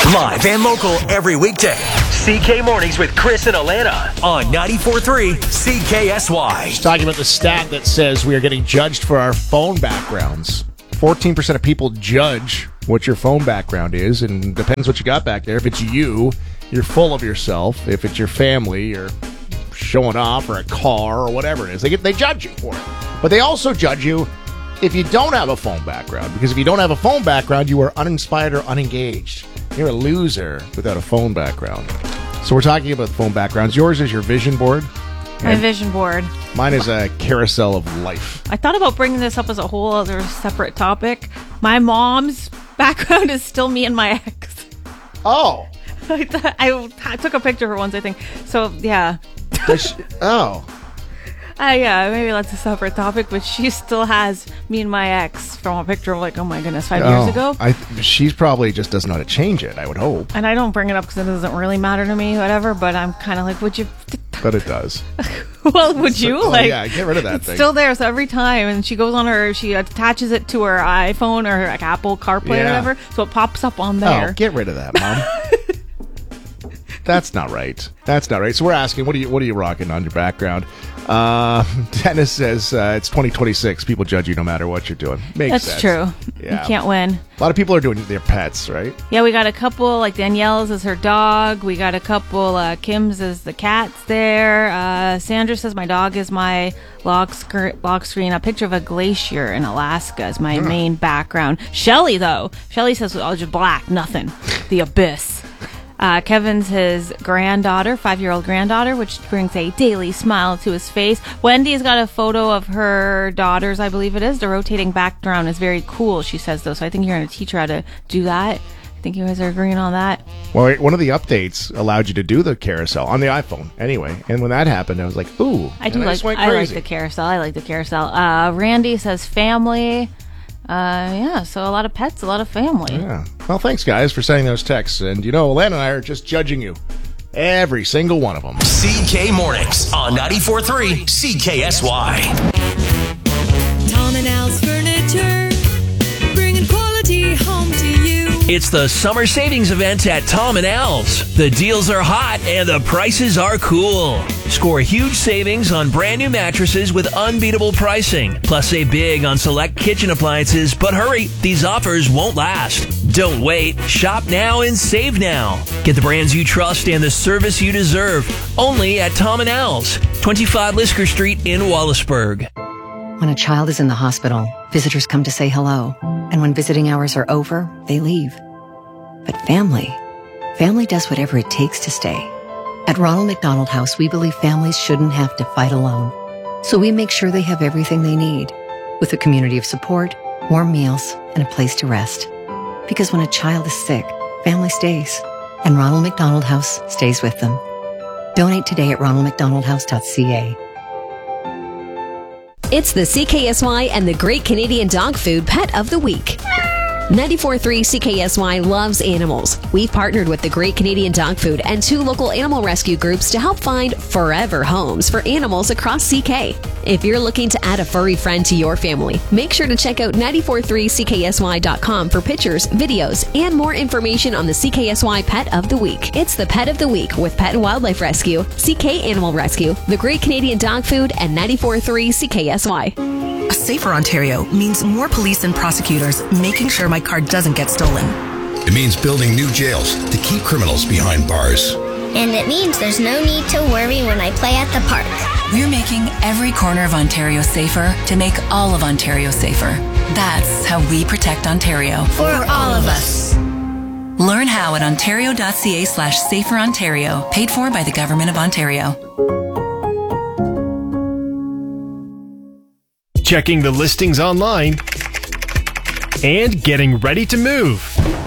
Live and local every weekday. CK Mornings with Chris and Alana on 94.3 CKSY. Just talking about the stat that says we are getting judged for our phone backgrounds. 14% of people judge what your phone background is, and depends what you got back there. If it's you, you're full of yourself. If it's your family, you're showing off, or a car, or whatever it is. They judge you for it. But they also judge you if you don't have a phone background, because if you don't have a phone background, you are uninspired or unengaged. You're a loser without a phone background. So we're talking about phone backgrounds. Yours is your vision board. My vision board. Mine is a carousel of life. I thought about bringing this up as a whole other separate topic. My mom's background is still me and my ex. Oh. I took a picture of her once, I think. So, yeah. Oh. Yeah, maybe that's a separate topic, but she still has me and my ex from a picture of, like, oh my goodness, 5 years ago. She's probably just doesn't know how to change it, I would hope. And I don't bring it up because it doesn't really matter to me, whatever, but I'm kind of like, would you... But it does. Well, would you? Yeah, get rid of that thing. It's still there, so every time, and she goes on she attaches it to her iPhone or her Apple CarPlay or whatever, so it pops up on there. Oh, get rid of that, Mom. That's not right. So we're asking, what are you rocking on your background? Dennis says it's 2026. People judge you no matter what you're doing. Makes sense. That's true. Yeah. You can't win. A lot of people are doing their pets, right? Yeah, we got a couple, like Danielle's is her dog. We got a couple, Kim's is the cat's there. Sandra says my dog is my lock screen. A picture of a glacier in Alaska is my main background. Shelly says, oh, just black, nothing. The abyss. Kevin's his granddaughter, 5-year-old granddaughter, which brings a daily smile to his face. Wendy's got a photo of her daughters, I believe it is. The rotating background is very cool, she says, though. So I think you're going to teach her how to do that. I think you guys are agreeing on that. Well, one of the updates allowed you to do the carousel on the iPhone anyway. And when that happened, I was like, ooh. I like the carousel. Randy says family. So a lot of pets, a lot of family. Yeah. Well, thanks, guys, for sending those texts. And, Alana and I are just judging you. Every single one of them. CK Mornings on 94.3 CKSY. Tom and Al's Furniture, bringing quality home to you. It's the summer savings event at Tom and Al's. The deals are hot and the prices are cool. Score huge savings on brand new mattresses with unbeatable pricing. Plus, save big on select kitchen appliances. But hurry, these offers won't last. Don't wait. Shop now and save now. Get the brands you trust and the service you deserve. Only at Tom and Al's, 25 Lisker Street in Wallaceburg. When a child is in the hospital, visitors come to say hello. And when visiting hours are over, they leave. But family does whatever it takes to stay. At Ronald McDonald House, we believe families shouldn't have to fight alone. So we make sure they have everything they need, with a community of support, warm meals, and a place to rest. Because when a child is sick, family stays. And Ronald McDonald House stays with them. Donate today at ronaldmcdonaldhouse.ca. It's the CKSY and the Great Canadian Dog Food Pet of the Week. 94.3 CKSY loves animals. We've partnered with the Great Canadian Dog Food and 2 local animal rescue groups to help find forever homes for animals across CK. If you're looking to add a furry friend to your family, make sure to check out 943CKSY.com for pictures, videos, and more information on the CKSY Pet of the Week. It's the Pet of the Week with Pet and Wildlife Rescue, CK Animal Rescue, the Great Canadian Dog Food, and 94.3 CKSY. A safer Ontario means more police and prosecutors making sure my car doesn't get stolen. It means building new jails to keep criminals behind bars. And it means there's no need to worry when I play at the park. We're making every corner of Ontario safer to make all of Ontario safer. That's how we protect Ontario. For all of us. Learn how at ontario.ca/saferontario, paid for by the Government of Ontario. Checking the listings online, and getting ready to move.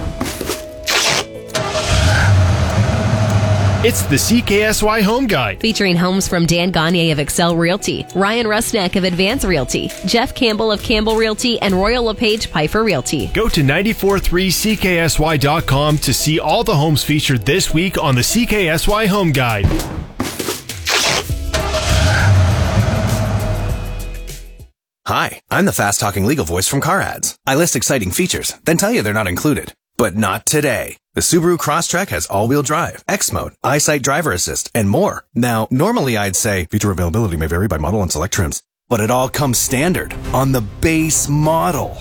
It's the CKSY Home Guide. Featuring homes from Dan Gagne of Excel Realty, Ryan Rusnak of Advance Realty, Jeff Campbell of Campbell Realty, and Royal LePage Piper Realty. Go to 943CKSY.com to see all the homes featured this week on the CKSY Home Guide. Hi, I'm the fast-talking legal voice from Car Ads. I list exciting features, then tell you they're not included. But not today. The Subaru Crosstrek has all-wheel drive, X-Mode, EyeSight Driver Assist, and more. Now, normally I'd say feature availability may vary by model and select trims, but it all comes standard on the base model.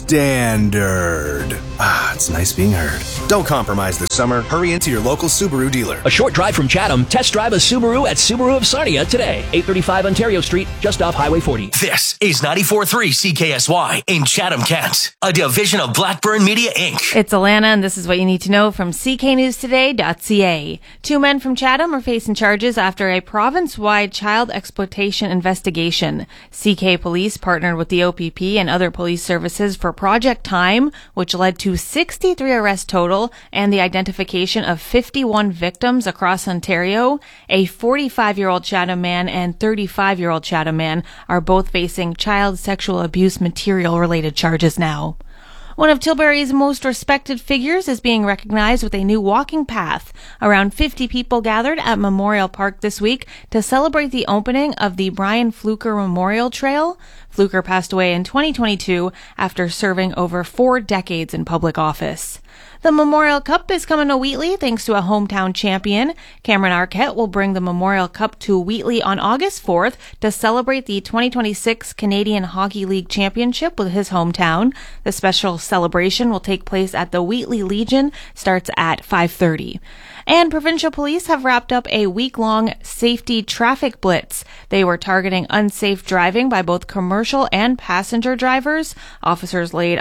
Standard. It's nice being heard. Don't compromise this summer. Hurry into your local Subaru dealer. A short drive from Chatham, test drive a Subaru at Subaru of Sarnia today. 835 Ontario Street, just off Highway 40. This is 94.3 CKSY in Chatham, Kent, a division of Blackburn Media, Inc. It's Alana, and this is what you need to know from cknewstoday.ca. 2 men from Chatham are facing charges after a province-wide child exploitation investigation. CK Police partnered with the OPP and other police services for Project Time, which led to 63 arrests total and the identification of 51 victims across Ontario. A 45-year-old Chatham man and 35-year-old Chatham man are both facing child sexual abuse material-related charges now. One of Tilbury's most respected figures is being recognized with a new walking path. Around 50 people gathered at Memorial Park this week to celebrate the opening of the Brian Fluker Memorial Trail. Fluker passed away in 2022 after serving over 4 decades in public office. The Memorial Cup is coming to Wheatley thanks to a hometown champion. Cameron Arquette will bring the Memorial Cup to Wheatley on August 4th to celebrate the 2026 Canadian Hockey League Championship with his hometown. The special celebration will take place at the Wheatley Legion, starts at 5:30. And provincial police have wrapped up a week-long safety traffic blitz. They were targeting unsafe driving by both commercial and passenger drivers. Officers laid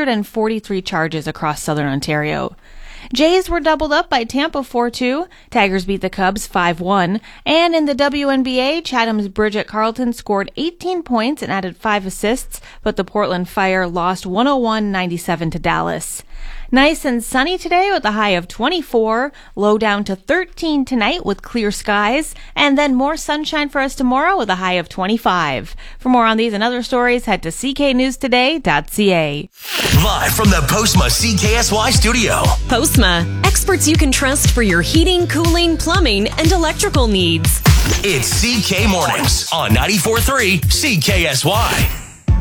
143 charges across southern Ontario. Jays were doubled up by Tampa 4-2. Tigers beat the Cubs 5-1. And in the WNBA, Chatham's Bridget Carlton scored 18 points and added 5 assists, but the Portland Fire lost 101-97 to Dallas. Nice and sunny today with a high of 24, low down to 13 tonight with clear skies, and then more sunshine for us tomorrow with a high of 25. For more on these and other stories, head to cknewstoday.ca. Live from the Postma CKSY studio. Postma, experts you can trust for your heating, cooling, plumbing, and electrical needs. It's CK Mornings on 94.3 CKSY.